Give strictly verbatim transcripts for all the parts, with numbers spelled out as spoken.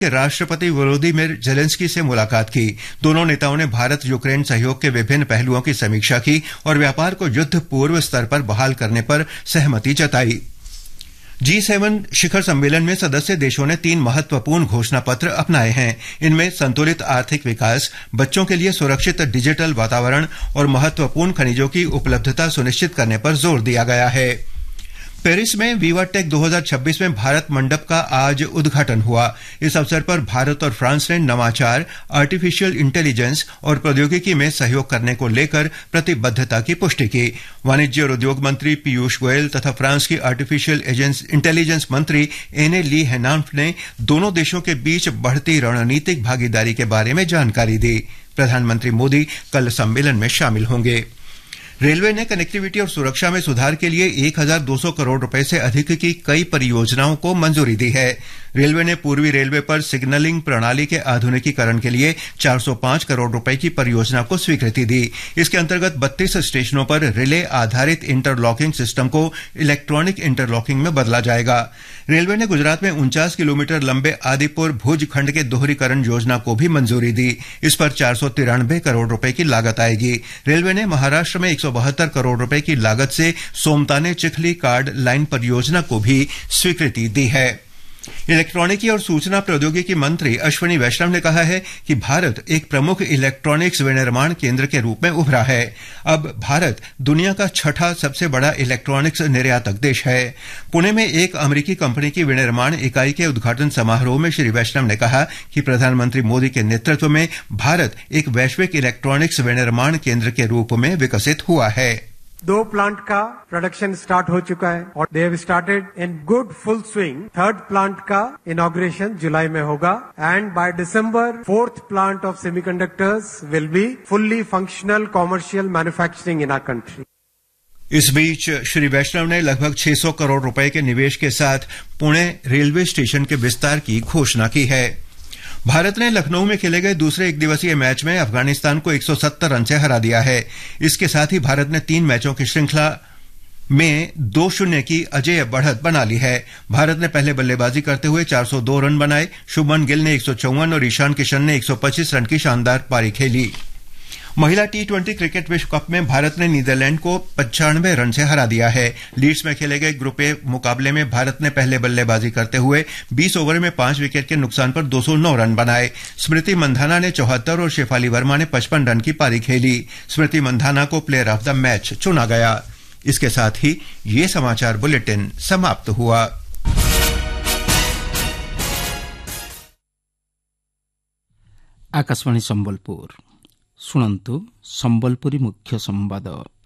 के राष्ट्रपति Volodymyr Zelensky से मुलाकात की। दोनों नेताओं ने भारत यूक्रेन सहयोग के विभिन्न पहलुओं की समीक्षा की और व्यापार को युद्ध पूर्व स्तर पर बहाल करने पर सहमति जताई। जी सेवन शिखर सम्मेलन में सदस्य देशों ने तीन महत्वपूर्ण घोषणा पत्र अपनाए हैं। इनमें संतुलित आर्थिक विकास, बच्चों के लिए सुरक्षित डिजिटल वातावरण और महत्वपूर्ण खनिजों की उपलब्धता सुनिश्चित करने पर जोर दिया गया है। पेरिस में विवाटेक दो हज़ार छब्बीस में भारत मंडप का आज उद्घाटन हुआ। इस अवसर पर भारत और फ्रांस ने नवाचार, आर्टिफिशियल इंटेलिजेंस और प्रौद्योगिकी में सहयोग करने को लेकर प्रतिबद्धता की पुष्टि की। वाणिज्य और उद्योग मंत्री पीयूष गोयल तथा फ्रांस की आर्टिफिशियल इंटेलिजेंस मंत्री एने ली हेनाल्फ ने दोनों देशों के बीच बढ़ती रणनीतिक भागीदारी के बारे में जानकारी दी। प्रधानमंत्री मोदी कल सम्मेलन में शामिल होंगे। रेलवे ने कनेक्टिविटी और सुरक्षा में सुधार के लिए एक हज़ार दो सौ करोड़ रुपए से अधिक की कई परियोजनाओं को मंजूरी दी है। रेलवे ने पूर्वी रेलवे पर सिग्नलिंग प्रणाली के आधुनिकीकरण के लिए चार सौ पांच करोड़ रुपए की परियोजना को स्वीकृति दी। इसके अंतर्गत बत्तीस स्टेशनों पर रिले आधारित इंटरलॉकिंग सिस्टम को इलेक्ट्रॉनिक इंटरलॉकिंग में बदला जाएगा। रेलवे ने गुजरात में उनचास किलोमीटर लंबे आदिपुर भुज खंड के दोहरीकरण योजना को भी मंजूरी दी। इस पर चार सौ तिरानवे करोड़ रुपए की लागत आएगी। रेलवे ने महाराष्ट्र में एक सौ बहत्तर करोड़ रुपए की लागत से सोमताने चिखली कार्ड लाइन परियोजना को भी स्वीकृति दी है। इलेक्ट्रॉनिकी और सूचना प्रौद्योगिकी मंत्री अश्विनी वैष्णव ने कहा है कि भारत एक प्रमुख इलेक्ट्रॉनिक्स विनिर्माण केंद्र के रूप में उभरा है। अब भारत दुनिया का छठा सबसे बड़ा इलेक्ट्रॉनिक्स निर्यातक देश है। पुणे में एक अमेरिकी कंपनी की विनिर्माण इकाई के उद्घाटन समारोह में श्री वैष्णव ने कहा कि प्रधानमंत्री मोदी के नेतृत्व में भारत एक वैश्विक इलेक्ट्रॉनिक्स विनिर्माण केंद्र के रूप में विकसित हुआ है। दो प्लांट का प्रोडक्शन स्टार्ट हो चुका है और they have started in good full swing. Third plant का इनॉग्रेशन जुलाई में होगा and by December fourth plant of semiconductors will be fully functional commercial manufacturing in our country. इस बीच श्री वैष्णव ने लगभग छह सौ करोड़ रुपए के निवेश के साथ पुणे रेलवे स्टेशन के विस्तार की घोषणा की है। भारत ने लखनऊ में खेले गए दूसरे एक दिवसीय मैच में अफगानिस्तान को एक सौ सत्तर रन से हरा दिया है। इसके साथ ही भारत ने तीन मैचों की श्रृंखला में दो शून्य की अजेय बढ़त बना ली है। भारत ने पहले बल्लेबाजी करते हुए चार सौ दो रन बनाए। शुभमन गिल ने एक सौ चौवन और ईशान किशन ने एक सौ पच्चीस रन की शानदार पारी खेली। महिला टी ट्वेंटी क्रिकेट विश्व कप में भारत ने नीदरलैंड को पचानवे रन से हरा दिया है। लीड्स में खेले गए ग्रुप ए मुकाबले में भारत ने पहले बल्लेबाजी करते हुए बीस ओवर में पांच विकेट के नुकसान पर दो सौ नौ रन बनाए। स्मृति मंधाना ने चौहत्तर और शेफाली वर्मा ने पचपन रन की पारी खेली। स्मृति मंधाना को प्लेयर ऑफ द मैच चुना गया। इसके साथ ही ये समाचार बुलेटिन समाप्त हुआ। आकाशवाणी संबलपुर शुणन्तु संबलपुरी मुख्य संवाद।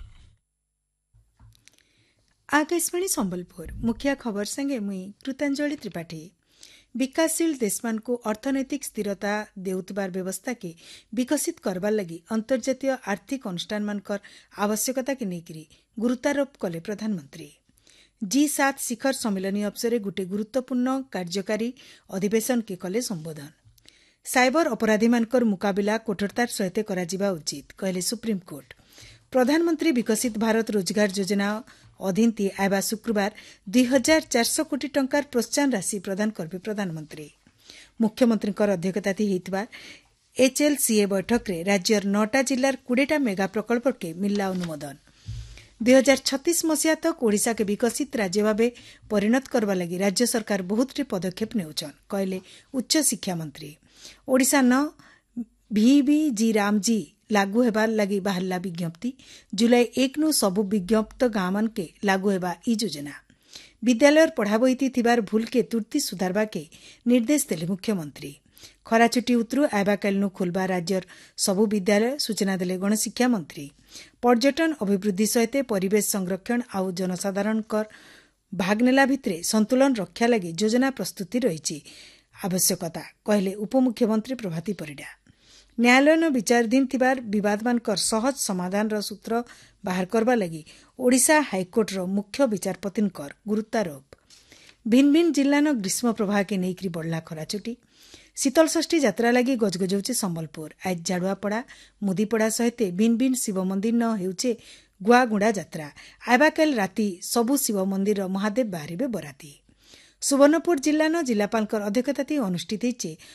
आकाशवाणी संबलपुर मुख्य खबर संगे मुई कृतांजलि त्रिपाठी। विकासशील देशमान को अर्थनैतिक स्थिरता देउतबार व्यवस्था के विकसित करबार लगी अंतर्जातीय आर्थिक अनुष्ठान मानकर आवश्यकता के नेकरी गुरुत्वारोप कले प्रधानमंत्री। जी सात शिखर सम्मेलन अवसर गोटे गुरुत्वपूर्ण कार्यकारी अधिवेशन के कले संबोधन। साइबर अपराधी मानकर मुकाबिला कठोरतार सहित कराजिबा उचित कहले सुप्रीमकोर्ट। प्रधानमंत्री विकसित भारत रोजगार योजना अधीन ती आयबा शुक्रवार दुई हजार चार सौ कोटी टंकार प्रोत्साहन राशि प्रदान करबे प्रधानमंत्री। मुख्यमंत्री अध्यक्षताथी होइतबा एचएलसीए बैठक रे राज्यर नौटा जिल्लार कोड़ेटा मेगा प्रकल्प के मिलला अनुमोदन। दुई हजार छत्तीस मसीहा तक ओडिशा के विकसित राज्य भाव परिणत करबा लगी राज्य सरकार बहुत पदक्षेप नेउछन कहले उच्च शिक्षा मंत्री। ओडिशा न भिबी रामजी लागू हेबार लगी बाहरला विज्ञप्ति। जुलाई एक नु सबु विज्ञप्त गाँ मान के लागू हेबा ई योजना। विद्यालय पढ़ा बही थिबार भूल के तुर्ती सुधारबा के निर्देश देले मुख्यमंत्री। खरा छुट्टी उतरु आयबा कालनु खोलबा राज्यर सबु विद्यालय सूचना देले गणशिक्षा मंत्री। पर्यटन अभिवृद्धि सहित परिवेश संरक्षण आउ जनसाधारण कर भाग नेला भितरे संतुलन रक्षा लगी योजना प्रस्तुति रही आवश्यकता कहले उपमुख्यमंत्री प्रभाती परिडा। न्यायालय न विचाराधीन थिबार विवाद मानकर सहज समाधान र सूत्र बाहर करबा लगी ओडिशा हाईकोर्ट रो मुख्य विचारपतिनकर गुरुत्वारोप। भिन्न भिन्न जिल्ला न ग्रीष्म प्रवाह के नेकरी बढ़ला खराछुटी। शीतल षष्ठी यात्रा लगी गजगजौचे संबलपुर। आज जाड़ुआपड़ा मुदीपड़ा सहित भिन्न भिन्न शिव मंदिर न हेउचे गुआगुड़ा यात्रा। आयबा काल राति सबु शिव मंदिर महादेव बाहरिबे बराती। सुवर्णपुर जिल्लान जिल्लापालकर अध्यक्षता अनुष्ठित होइचे